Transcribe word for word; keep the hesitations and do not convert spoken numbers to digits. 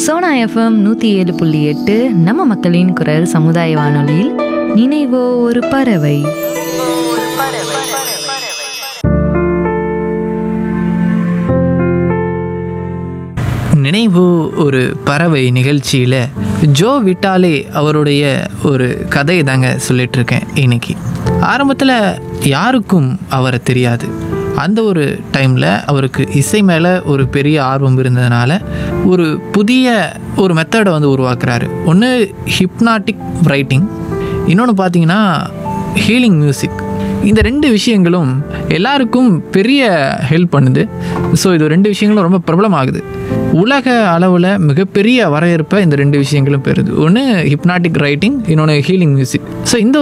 Sona FM நூற்றி ஏழு புள்ளி எட்டு நம்ம மக்களின் குரல் சமுதாய வானொலியில் நினைவோ ஒரு பறவை. நினைவு ஒரு பறவை நிகழ்ச்சியில் ஜோ விட்டாலே அவருடைய ஒரு கதையை தாங்க சொல்லிட்டு இருக்கேன் இன்னைக்கு. ஆரம்பத்தில் யாருக்கும் அவரை தெரியாது. அந்த ஒரு டைமில் அவருக்கு இசை மேலே ஒரு பெரிய ஆர்வம் இருந்ததுனால ஒரு புதிய ஒரு மெத்தடை வந்து உருவாக்குறாரு. ஒன்று ஹிப்னாட்டிக் ரைட்டிங், இன்னொன்று பார்த்தீங்கன்னா ஹீலிங் மியூசிக். இந்த ரெண்டு விஷயங்களும் எல்லாருக்கும் பெரிய ஹெல்ப் பண்ணுது. ஸோ இது ரெண்டு விஷயங்களும் ரொம்ப பிரபலமாகுது. உலக அளவில் மிகப்பெரிய வரவேற்பை இந்த ரெண்டு விஷயங்களும் பெறுது. ஒன்று ஹிப்னாட்டிக் ரைட்டிங், இன்னொன்று ஹீலிங் மியூசிக். ஸோ இந்த